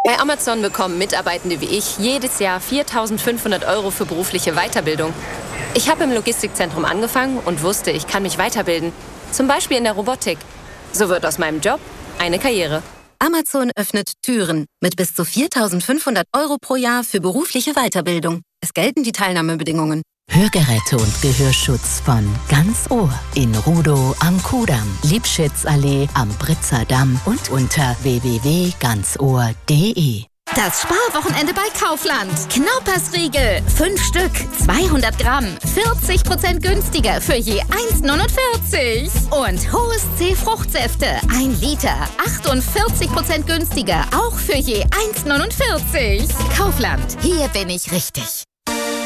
Bei Amazon bekommen Mitarbeitende wie ich jedes Jahr 4.500 € für berufliche Weiterbildung. Ich habe im Logistikzentrum angefangen und wusste, ich kann mich weiterbilden. Zum Beispiel in der Robotik. So wird aus meinem Job eine Karriere. Amazon öffnet Türen mit bis zu 4.500 € pro Jahr für berufliche Weiterbildung. Es gelten die Teilnahmebedingungen. Hörgeräte und Gehörschutz von Ganz Ohr in Rudow am Kudamm, Liebschitzallee am Britzer Damm und unter www.ganzohr.de. Das Sparwochenende bei Kaufland. Knaupersriegel, 5 Stück, 200 Gramm, 40% günstiger für je 1,49. Und Hohes C Fruchtsäfte, 1 Liter, 48% günstiger, auch für je 1,49. Kaufland, hier bin ich richtig.